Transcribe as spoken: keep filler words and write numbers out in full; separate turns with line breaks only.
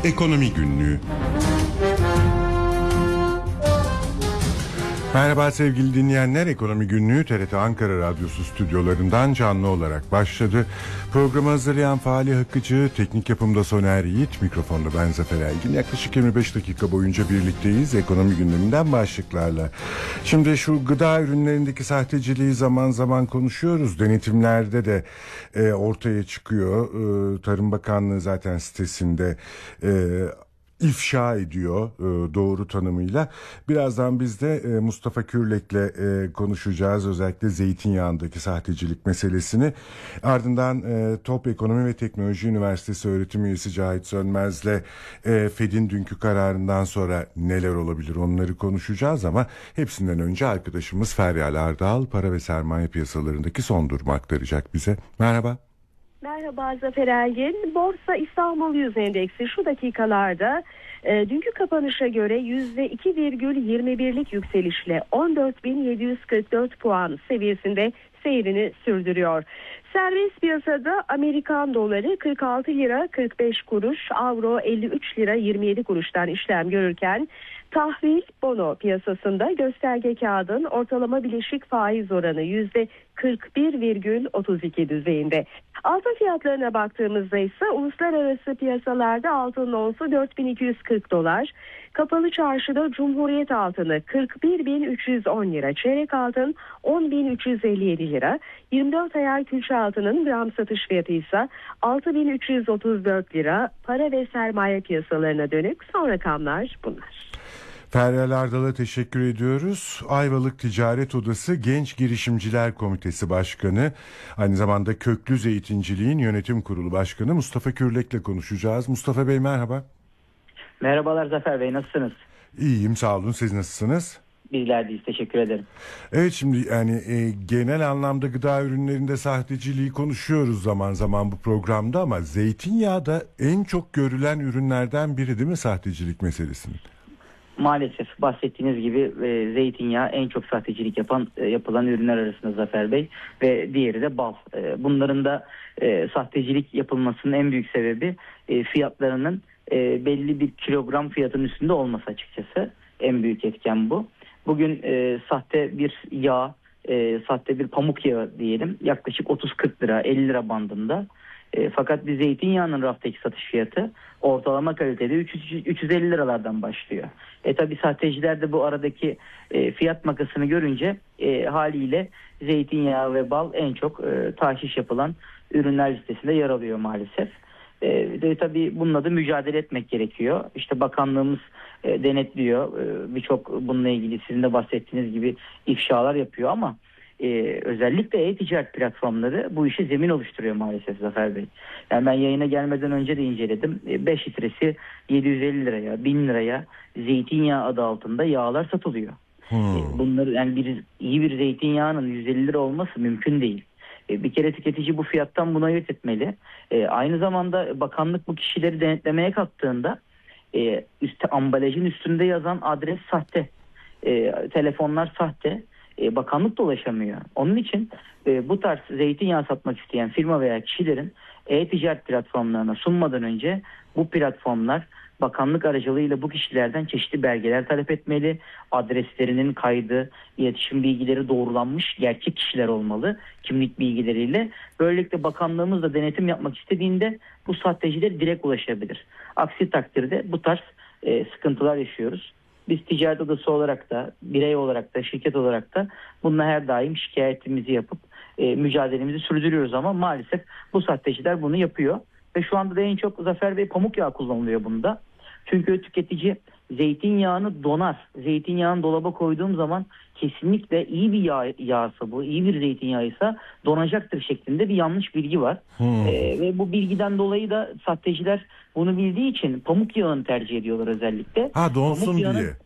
Ekonomi Günlüğü. Merhaba sevgili dinleyenler, Ekonomi Günlüğü T R T Ankara Radyosu stüdyolarından canlı olarak başladı. Programı hazırlayan Fahri Hakkıcı, teknik yapımda Soner Yiğit, mikrofonda ben Zafer Elgin. Yaklaşık yirmi beş dakika boyunca birlikteyiz ekonomi gündeminden başlıklarla. Şimdi şu gıda ürünlerindeki sahteciliği zaman zaman konuşuyoruz. Denetimlerde de e, ortaya çıkıyor. E, Tarım Bakanlığı zaten sitesinde e, ifşa ediyor e, doğru tanımıyla. Birazdan biz de e, Mustafa Kürlek'le e, konuşacağız. Özellikle zeytinyağındaki sahtecilik meselesini. Ardından e, Top Ekonomi ve Teknoloji Üniversitesi öğretim üyesi Cahit Sönmez'le e, Fed'in dünkü kararından sonra neler olabilir onları konuşacağız ama hepsinden önce arkadaşımız Feryal Ardal para ve sermaye piyasalarındaki son durumu aktaracak bize. Merhaba.
Merhaba Zafer Elgin. Borsa İstanbul Yüz Endeksi şu dakikalarda e, dünkü kapanışa göre yüzde iki virgül yirmi birlik yükselişle on dört bin yedi yüz kırk dört puan seviyesinde seyrini sürdürüyor. Serbest piyasada Amerikan doları kırk altı lira kırk beş kuruş, avro elli üç lira yirmi yedi kuruştan işlem görürken tahvil bono piyasasında gösterge kağıdın ortalama bileşik faiz oranı yüzde kırk bir virgül otuz iki düzeyinde. Altın fiyatlarına baktığımızda ise uluslararası piyasalarda altın onsu dört bin iki yüz kırk dolar, kapalı çarşıda Cumhuriyet altını kırk bir bin üç yüz on lira, çeyrek altın on bin üç yüz elli yedi lira, yirmi dört ayar külçe altının gram satış fiyatı ise altı bin üç yüz otuz dört lira. Para ve sermaye piyasalarına dönük son rakamlar bunlar.
Feryal Ardal'a teşekkür ediyoruz. Ayvalık Ticaret Odası Genç Girişimciler Komitesi Başkanı, aynı zamanda Köklü Zeytinciliğin Yönetim Kurulu Başkanı Mustafa Kürlek'le konuşacağız. Mustafa Bey merhaba.
Merhabalar Zafer Bey, nasılsınız?
İyiyim, sağ olun. Siz nasılsınız?
Bizler deyiz, teşekkür ederim.
Evet, şimdi yani e, genel anlamda gıda ürünlerinde sahteciliği konuşuyoruz zaman zaman bu programda ama zeytinyağı da en çok görülen ürünlerden biri değil mi sahtecilik meselesinin?
Maalesef bahsettiğiniz gibi e, zeytinyağı en çok sahtecilik yapan e, yapılan ürünler arasında Zafer Bey ve diğeri de bal. E, bunların da e, sahtecilik yapılmasının en büyük sebebi e, fiyatlarının e, belli bir kilogram fiyatının üstünde olması açıkçası. En büyük etken bu. Bugün e, sahte bir yağ, e, sahte bir pamuk yağı diyelim yaklaşık otuz kırk lira elli lira bandında. E, fakat bir zeytinyağının raftaki satış fiyatı ortalama kalitede üç yüz üç yüz elli liralardan başlıyor. E tabi sahteciler de bu aradaki e, fiyat makasını görünce e, haliyle zeytinyağı ve bal en çok e, tahşiş yapılan ürünler listesinde yer alıyor maalesef. E, de tabi bununla da mücadele etmek gerekiyor. İşte bakanlığımız e, denetliyor. E, birçok bununla ilgili sizin de bahsettiğiniz gibi ifşalar yapıyor ama Ee, özellikle e-ticaret platformları bu işe zemin oluşturuyor maalesef Zafer Bey. Yani ben yayına gelmeden önce de inceledim. beş litresi yedi yüz elli liraya, bin liraya zeytinyağı adı altında yağlar satılıyor. Hmm. Bunları yani bir iyi bir zeytinyağının yüz elli lira olması mümkün değil. Bir kere tüketici bu fiyattan buna ayırt etmeli. Ee, aynı zamanda bakanlık bu kişileri denetlemeye kalktığında e, üstte, ambalajın üstünde yazan adres sahte, e, telefonlar sahte. E, bakanlık da ulaşamıyor. Onun için e, bu tarz zeytinyağı satmak isteyen firma veya kişilerin e-ticaret platformlarına sunmadan önce bu platformlar bakanlık aracılığıyla bu kişilerden çeşitli belgeler talep etmeli. Adreslerinin kaydı, iletişim bilgileri doğrulanmış gerçek kişiler olmalı kimlik bilgileriyle. Böylelikle bakanlığımız da denetim yapmak istediğinde bu sahtecilere direkt ulaşabilir. Aksi takdirde bu tarz e, sıkıntılar yaşıyoruz. Biz ticaret odası olarak da, birey olarak da, şirket olarak da bununla her daim şikayetimizi yapıp e, mücadelemizi sürdürüyoruz ama maalesef bu sahteciler bunu yapıyor. Ve şu anda da en çok Zafer Bey pamuk yağı kullanılıyor bunda. Çünkü tüketici zeytinyağını donar. Zeytinyağını dolaba koyduğum zaman kesinlikle iyi bir yağ, yağsa bu, iyi bir zeytinyağıysa donacaktır şeklinde bir yanlış bilgi var. Hmm. Ee, ve bu bilgiden dolayı da sahteciler bunu bildiği için pamuk yağını tercih ediyorlar özellikle.
Ha, donsun
pamuk yağını,
diye.